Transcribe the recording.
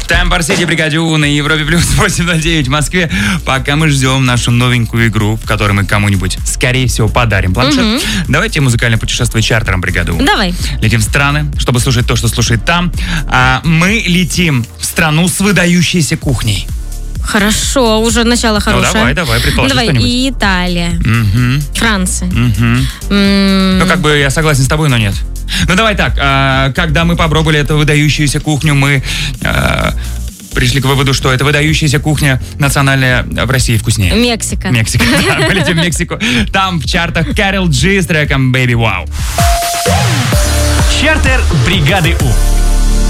Темпор Сити, Бригаде У на Европе плюс 8:09 в Москве. Пока мы ждем нашу новенькую игру, в которой мы кому-нибудь, скорее всего, подарим планшет. Давайте музыкальное путешествие чартером Бригаде У. Давай. Летим в страны, чтобы слушать то, что слушает там. А мы летим в страну с выдающейся кухней. Хорошо, уже начало хорошее. Ну, давай, предположи Давай, что-нибудь. и Италия, Франция. Ну, как бы я согласен с тобой, но нет. Ну, давай так. Когда мы попробовали эту выдающуюся кухню, мы пришли к выводу, что эта выдающаяся кухня национальная в России вкуснее. Мексика. Мексика, да, мы летим в Мексику. Там в чартах Карол Джи с треком «Baby Wow». Чартер бригады У.